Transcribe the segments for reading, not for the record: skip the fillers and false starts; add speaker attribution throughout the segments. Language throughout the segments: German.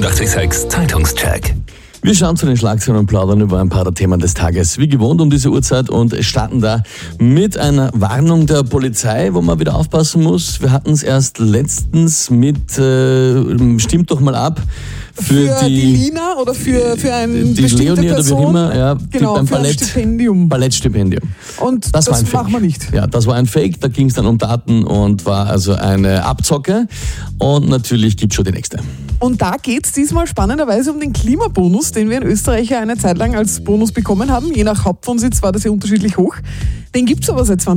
Speaker 1: 886 Zeitungscheck.
Speaker 2: Wir schauen zu den Schlagzeilen und plaudern über ein paar der Themen des Tages. Wie gewohnt um diese Uhrzeit und starten da mit einer Warnung der Polizei, wo man wieder aufpassen muss. Wir hatten es erst letztens mit stimmt doch mal ab.
Speaker 3: Für die Lina oder für eine
Speaker 2: die
Speaker 3: bestimmte
Speaker 2: Leonie
Speaker 3: Person.
Speaker 2: Oder wie immer, ja,
Speaker 3: genau,
Speaker 2: beim
Speaker 3: für ein Stipendium.
Speaker 2: Ballettstipendium.
Speaker 3: Und
Speaker 2: das war ein Fake.
Speaker 3: machen wir nicht.
Speaker 2: Ja, das war ein Fake, da ging es dann um Daten und war also eine Abzocke. Und natürlich gibt es schon die nächste.
Speaker 3: Und da geht es diesmal spannenderweise um den Klimabonus, den wir in Österreich ja eine Zeit lang als Bonus bekommen haben. Je nach Hauptwohnsitz war das ja unterschiedlich hoch. Den gibt es aber seit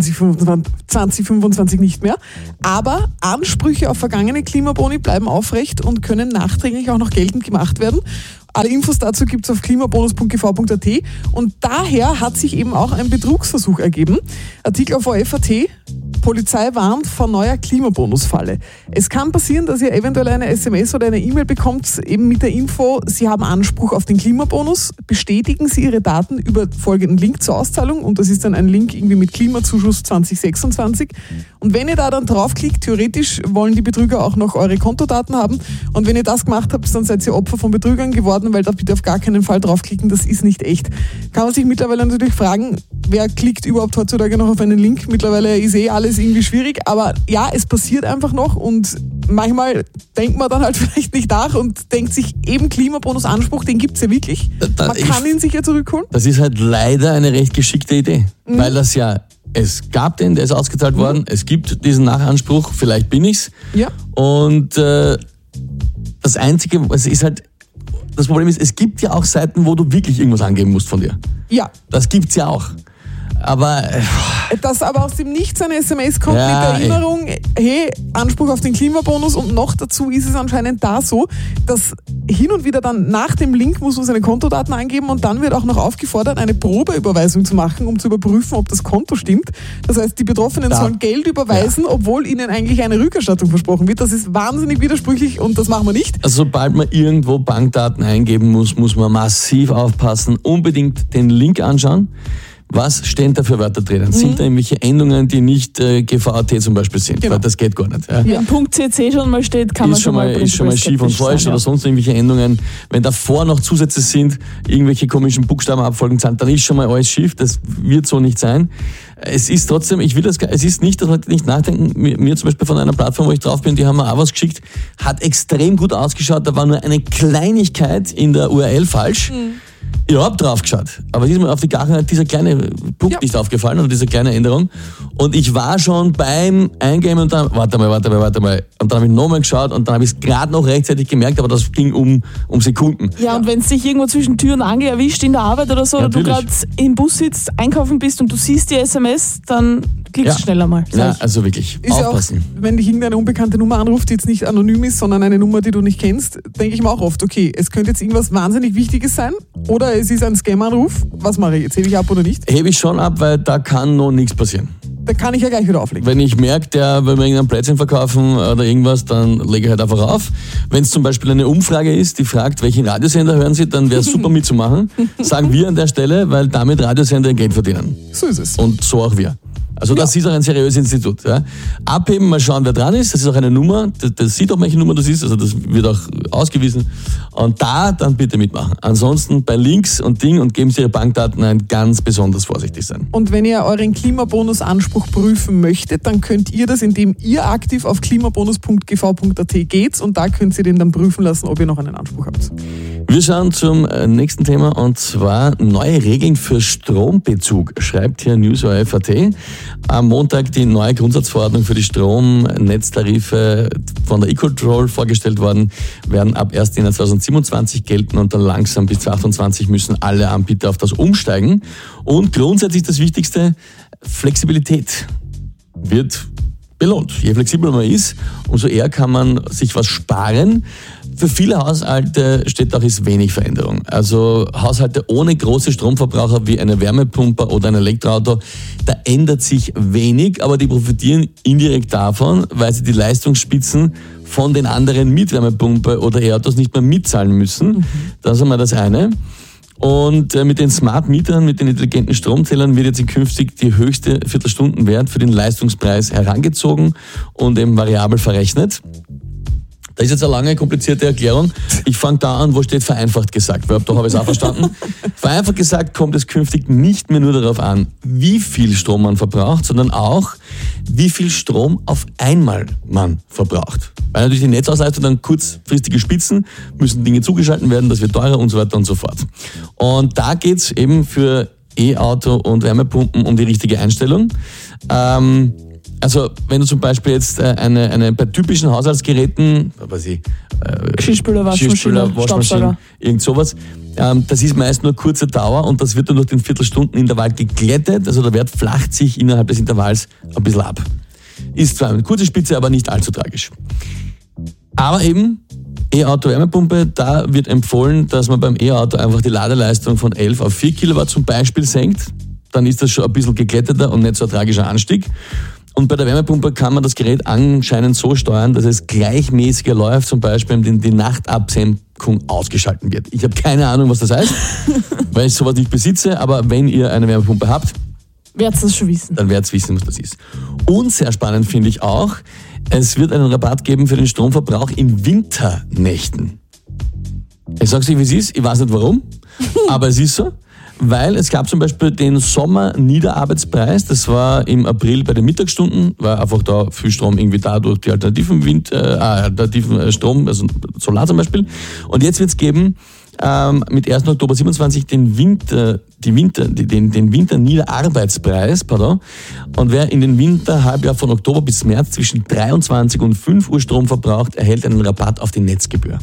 Speaker 3: 2025 nicht mehr. Aber Ansprüche auf vergangene Klimaboni bleiben aufrecht und können nachträglich auch noch geltend gemacht werden. Alle Infos dazu gibt es auf klimabonus.gv.at und daher hat sich eben auch ein Betrugsversuch ergeben. Artikel auf ORF.at. Polizei warnt vor neuer Klimabonusfalle. Es kann passieren, dass ihr eventuell eine SMS oder eine E-Mail bekommt, eben mit der Info, Sie haben Anspruch auf den Klimabonus. Bestätigen Sie Ihre Daten über folgenden Link zur Auszahlung und das ist dann ein Link irgendwie mit Klimazuschuss 2026. Und wenn ihr da dann draufklickt, theoretisch wollen die Betrüger auch noch eure Kontodaten haben und wenn ihr das gemacht habt, dann seid ihr Opfer von Betrügern geworden, weil da bitte auf gar keinen Fall draufklicken, das ist nicht echt. Kann man sich mittlerweile natürlich fragen, wer klickt überhaupt heutzutage noch auf einen Link? Mittlerweile ist alles irgendwie schwierig, aber ja, es passiert einfach noch und manchmal denkt man dann halt vielleicht nicht nach und denkt sich eben Klimabonusanspruch, den gibt's ja wirklich. Man kann ihn sich ja zurückholen.
Speaker 2: Das ist halt leider eine recht geschickte Idee, weil das ja, es gab den, der ist ausgezahlt worden, es gibt diesen Nachanspruch, vielleicht bin ich's.
Speaker 3: Ja.
Speaker 2: Und das Einzige, es ist halt, das Problem ist, es gibt ja auch Seiten, wo du wirklich irgendwas angeben musst von dir.
Speaker 3: Ja.
Speaker 2: Das gibt's ja auch. Aber
Speaker 3: dass aber aus dem Nichts eine SMS kommt mit der Erinnerung, hey, Anspruch auf den Klimabonus und noch dazu ist es anscheinend da so, dass hin und wieder dann nach dem Link muss man seine Kontodaten eingeben und dann wird auch noch aufgefordert, eine Probeüberweisung zu machen, um zu überprüfen, ob das Konto stimmt. Das heißt, die Betroffenen sollen Geld überweisen, obwohl ihnen eigentlich eine Rückerstattung versprochen wird. Das ist wahnsinnig widersprüchlich und das machen wir nicht.
Speaker 2: Also sobald man irgendwo Bankdaten eingeben muss, muss man massiv aufpassen, unbedingt den Link anschauen. Was stehen da für Wörter drinnen? Sind da irgendwelche Endungen, die nicht GVAT zum Beispiel sind?
Speaker 3: Genau.
Speaker 2: Weil das geht gar nicht. Ja.
Speaker 4: Wenn .cc schon mal steht, kann man schon mal
Speaker 2: ist schon mal schief und falsch oder sonst irgendwelche Endungen. Wenn davor noch Zusätze sind, irgendwelche komischen Buchstabenabfolgen sind, dann ist schon mal alles schief. Das wird so nicht sein. Es ist trotzdem, es ist nicht, dass Leute nicht nachdenken. Mir zum Beispiel von einer Plattform, wo ich drauf bin, die haben mir auch was geschickt, hat extrem gut ausgeschaut. Da war nur eine Kleinigkeit in der URL falsch. Ich habe drauf geschaut, aber diesmal auf die Gachenheit dieser kleine Punkt nicht aufgefallen oder diese kleine Änderung. Und ich war schon beim Eingeben und dann, warte mal. Und dann habe ich nochmal geschaut und dann habe ich es gerade noch rechtzeitig gemerkt, aber das ging um Sekunden.
Speaker 4: Ja, und wenn es dich irgendwo zwischen Tür und Angel erwischt in der Arbeit oder so, oder du gerade im Bus sitzt, einkaufen bist und du siehst die SMS, dann klickst schneller mal.
Speaker 2: Ja, also wirklich,
Speaker 3: ist
Speaker 2: aufpassen.
Speaker 3: Ja auch, wenn dich irgendeine unbekannte Nummer anruft, die jetzt nicht anonym ist, sondern eine Nummer, die du nicht kennst, denke ich mir auch oft, okay, es könnte jetzt irgendwas wahnsinnig Wichtiges sein oder es ist ein Scam-Anruf. Was mache ich jetzt? Hebe ich ab oder nicht?
Speaker 2: Hebe ich schon ab, weil da kann noch nichts passieren.
Speaker 3: Da kann ich ja gleich wieder auflegen.
Speaker 2: Wenn ich merke, der will mir irgendein Plätzchen verkaufen oder irgendwas, dann lege ich halt einfach auf. Wenn es zum Beispiel eine Umfrage ist, die fragt, welchen Radiosender hören Sie, dann wäre es super mitzumachen. Sagen wir an der Stelle, weil damit Radiosender Geld verdienen.
Speaker 3: So ist es.
Speaker 2: Und so auch wir. Also das ist auch ein seriöses Institut. Ja. Abheben, mal schauen, wer dran ist. Das ist auch eine Nummer. Das sieht auch, welche Nummer das ist. Also das wird auch ausgewiesen. Und da dann bitte mitmachen. Ansonsten bei Links und Ding und geben Sie Ihre Bankdaten ein, ganz besonders vorsichtig sein.
Speaker 3: Und wenn ihr euren Klimabonusanspruch prüfen möchtet, dann könnt ihr das, indem ihr aktiv auf klimabonus.gv.at geht und da könnt ihr den dann prüfen lassen, ob ihr noch einen Anspruch habt.
Speaker 2: Wir schauen zum nächsten Thema und zwar neue Regeln für Strombezug, schreibt hier News.at. Am Montag die neue Grundsatzverordnung für die Stromnetztarife von der E-Control vorgestellt worden, werden ab 1. Januar 2027 gelten und dann langsam bis 2028 müssen alle Anbieter auf das umsteigen. Und grundsätzlich das Wichtigste, Flexibilität wird belohnt. Je flexibler man ist, umso eher kann man sich was sparen. Für viele Haushalte steht auch, ist wenig Veränderung. Also Haushalte ohne große Stromverbraucher wie eine Wärmepumpe oder ein Elektroauto, da ändert sich wenig, aber die profitieren indirekt davon, weil sie die Leistungsspitzen von den anderen mit Wärmepumpe oder E-Autos nicht mehr mitzahlen müssen. Das ist einmal das eine. Und mit den Smart-Mietern, mit den intelligenten Stromzählern wird jetzt künftig die höchste Viertelstundenwert für den Leistungspreis herangezogen und eben variabel verrechnet. Das ist jetzt eine lange, komplizierte Erklärung. Ich fange da an, wo steht vereinfacht gesagt, weil da habe ich es auch verstanden. Vereinfacht gesagt kommt es künftig nicht mehr nur darauf an, wie viel Strom man verbraucht, sondern auch, wie viel Strom auf einmal man verbraucht. Weil natürlich die Netzausleistung dann kurzfristige Spitzen, müssen Dinge zugeschalten werden, das wird teurer und so weiter und so fort. Und da geht's eben für E-Auto und Wärmepumpen um die richtige Einstellung. Also wenn du zum Beispiel jetzt bei typischen Haushaltsgeräten,
Speaker 4: Geschirrspüler, Waschmaschine,
Speaker 2: irgend sowas, das ist meist nur kurze Dauer und das wird dann durch den Viertelstundenintervall geglättet, also der Wert flacht sich innerhalb des Intervalls ein bisschen ab. Ist zwar eine kurze Spitze, aber nicht allzu tragisch. Aber eben E-Auto-Wärmepumpe, da wird empfohlen, dass man beim E-Auto einfach die Ladeleistung von 11 auf 4 Kilowatt zum Beispiel senkt. Dann ist das schon ein bisschen geglätteter und nicht so ein tragischer Anstieg. Und bei der Wärmepumpe kann man das Gerät anscheinend so steuern, dass es gleichmäßiger läuft, zum Beispiel indem die Nachtabsenkung ausgeschalten wird. Ich habe keine Ahnung, was das heißt, weil ich sowas nicht besitze, aber wenn ihr eine Wärmepumpe habt,
Speaker 4: werdet das schon wissen.
Speaker 2: Dann werdet ihr wissen, was das ist. Und sehr spannend finde ich auch, es wird einen Rabatt geben für den Stromverbrauch in Winternächten. Ich sag's euch, wie es ist, ich weiß nicht warum, aber es ist so. Weil es gab zum Beispiel den Sommer-Niederarbeitspreis, das war im April bei den Mittagsstunden, war einfach da viel Strom irgendwie da durch die alternativen Strom, also Solar zum Beispiel. Und jetzt wird's geben, mit 1. Oktober 27 den Winter-Niederarbeitspreis, pardon. Und wer in den Winterhalbjahr von Oktober bis März zwischen 23 und 5 Uhr Strom verbraucht, erhält einen Rabatt auf die Netzgebühr.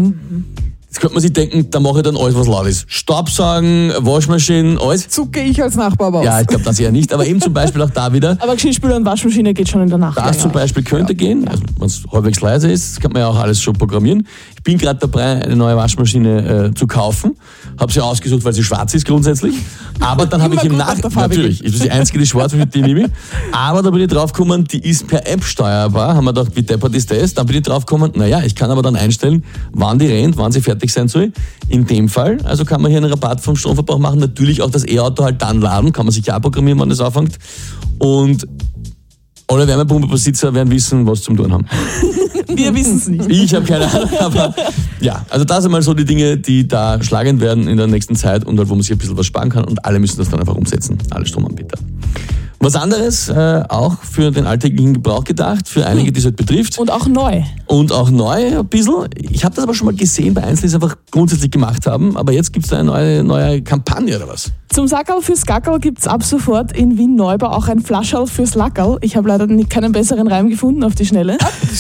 Speaker 2: Jetzt könnte man sich denken, da mache ich dann alles, was laut ist. Staubsaugen, Waschmaschinen, alles.
Speaker 3: Zucke ich als Nachbar aber aus.
Speaker 2: Ja, ich glaube das eher nicht, aber eben zum Beispiel auch da wieder.
Speaker 4: Aber Geschirrspüler und Waschmaschine geht schon in der Nacht.
Speaker 2: Das zum Beispiel könnte gehen, also wenn es halbwegs leise ist, kann man ja auch alles schon programmieren. Ich bin gerade dabei, eine neue Waschmaschine zu kaufen. Habe sie ausgesucht, weil sie schwarz ist grundsätzlich. Aber dann habe ich im Nachhinein, natürlich, ist die einzige, die schwarz ist, die nehme ich. Aber da bin ich draufgekommen, die ist per App steuerbar. Haben wir gedacht, wie deppert ist das? Dann bin ich draufgekommen, naja, ich kann aber dann einstellen, wann die rennt, wann sie fertig sein soll. In dem Fall, also kann man hier einen Rabatt vom Stromverbrauch machen. Natürlich auch das E-Auto halt dann laden, kann man sich ja programmieren, wann das anfängt. Und alle Wärmepumpebesitzer werden wissen, was zum tun haben.
Speaker 4: Wir wissen es nicht.
Speaker 2: Ich habe keine Ahnung, aber ja, also das sind mal so die Dinge, die da schlagend werden in der nächsten Zeit und halt, wo man sich ein bisschen was sparen kann und alle müssen das dann einfach umsetzen, alle Stromanbieter. Was anderes, auch für den alltäglichen Gebrauch gedacht, für einige, die es halt betrifft.
Speaker 4: Und auch neu.
Speaker 2: Und auch neu ein bisschen. Ich habe das aber schon mal gesehen bei Einzelnen, die es einfach grundsätzlich gemacht haben, aber jetzt gibt es da eine neue Kampagne oder was?
Speaker 4: Zum Sackerl fürs Gackerl gibt's ab sofort in Wien-Neubau auch ein Flascherl fürs Lackerl. Ich habe leider keinen besseren Reim gefunden auf die Schnelle.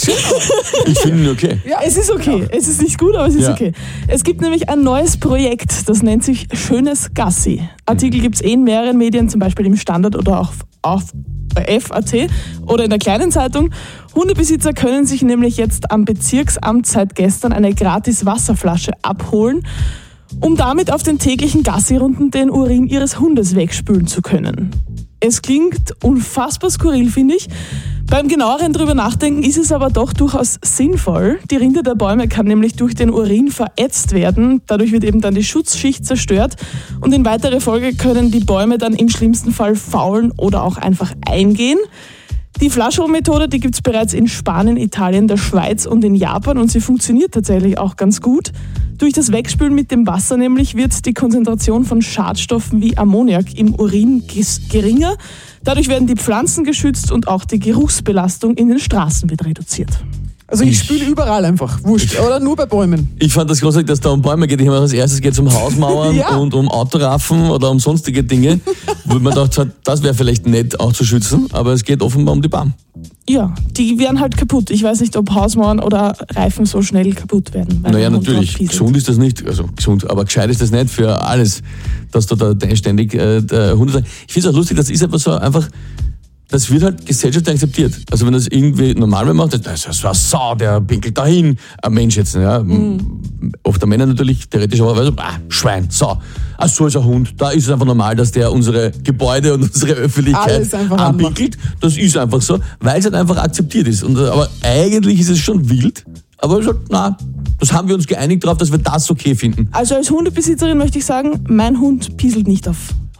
Speaker 2: Ich finde ihn okay.
Speaker 4: Ja, es ist okay. Ja. Es ist nicht gut, aber es ist okay. Es gibt nämlich ein neues Projekt, das nennt sich Schönes Gassi. Artikel gibt's in mehreren Medien, zum Beispiel im Standard oder auch auf FAT oder in der kleinen Zeitung. Hundebesitzer können sich nämlich jetzt am Bezirksamt seit gestern eine gratis Wasserflasche abholen, um damit auf den täglichen Gassi-Runden den Urin ihres Hundes wegspülen zu können. Es klingt unfassbar skurril, finde ich. Beim genaueren drüber nachdenken ist es aber doch durchaus sinnvoll. Die Rinde der Bäume kann nämlich durch den Urin verätzt werden. Dadurch wird eben dann die Schutzschicht zerstört. Und in weiterer Folge können die Bäume dann im schlimmsten Fall faulen oder auch einfach eingehen. Die Flascherl-Methode, die gibt es bereits in Spanien, Italien, der Schweiz und in Japan und sie funktioniert tatsächlich auch ganz gut. Durch das Wegspülen mit dem Wasser nämlich wird die Konzentration von Schadstoffen wie Ammoniak im Urin geringer. Dadurch werden die Pflanzen geschützt und auch die Geruchsbelastung in den Straßen wird reduziert.
Speaker 3: Also ich spüle überall einfach, wurscht, oder nur bei Bäumen.
Speaker 2: Ich fand das großartig, dass es da um Bäume geht. Ich habe als erstes geht es um Hausmauern und um Autoraffen oder um sonstige Dinge, wo man dachte, das wäre vielleicht nett auch zu schützen, aber es geht offenbar um die Baum.
Speaker 4: Ja, die werden halt kaputt. Ich weiß nicht, ob Hausmauern oder Reifen so schnell kaputt werden.
Speaker 2: Naja, natürlich. Gesund ist das nicht, also gesund, aber gescheit ist das nicht für alles, dass du da ständig Hunde... Ich finde es auch lustig, das ist etwas so einfach... Das wird halt gesellschaftlich akzeptiert. Also wenn das irgendwie normal macht, das ist so eine Sau, der pinkelt dahin. Ein Mensch jetzt, ja. Oft der Männer natürlich, theoretisch auch, Schwein, Sau. So ist ein Hund. Da ist es einfach normal, dass der unsere Gebäude und unsere Öffentlichkeit anpinkelt. Das ist einfach so, weil es halt einfach akzeptiert ist. Aber eigentlich ist es schon wild. Aber das haben wir uns geeinigt darauf, dass wir das okay finden.
Speaker 4: Also als Hundebesitzerin möchte ich sagen, mein Hund pieselt nicht auf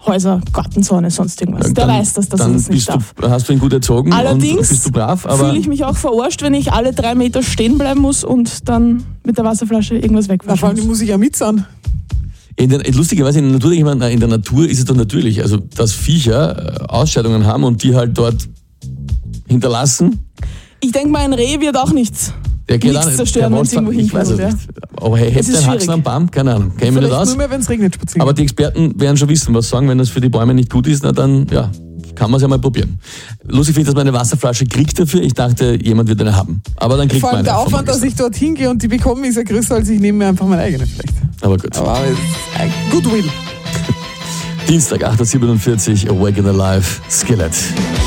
Speaker 4: Häuser, Gartenzäune, sonst irgendwas. Der weiß, dass er das nicht darf.
Speaker 2: Hast du ihn gut erzogen.
Speaker 4: Allerdings
Speaker 2: und bist du brav, aber
Speaker 4: fühle ich mich auch verarscht, wenn ich alle 3 Meter stehen bleiben muss und dann mit der Wasserflasche irgendwas wegwaschen
Speaker 3: vor allem die muss ich ja mitsahen.
Speaker 2: Lustigerweise in der Natur ist es doch natürlich, also dass Viecher Ausscheidungen haben und die halt dort hinterlassen.
Speaker 4: Ich denke mal, ein Reh wird auch nichts zerstören, wenn es irgendwo hinfällt. Ja.
Speaker 2: Aber hätte ein Haxen am Baum? Keine Ahnung. Kenn ich mich nicht aus.
Speaker 3: Nur mehr, wenn es regnet, spazieren.
Speaker 2: Aber die Experten werden schon wissen, was sagen, wenn das für die Bäume nicht gut ist, na dann, ja, kann man es ja mal probieren. Lustig finde ich, dass man eine Wasserflasche kriegt dafür. Ich dachte, jemand wird eine haben. Aber dann kriegt man eine.
Speaker 3: Vor allem der Aufwand, dass ich dorthin gehe und die bekomme, ist ja größer, als ich nehme mir einfach meine eigene vielleicht.
Speaker 2: Aber gut.
Speaker 3: Aber Goodwill.
Speaker 2: Dienstag, 8.47 Uhr, Awake and Alive, Skillet.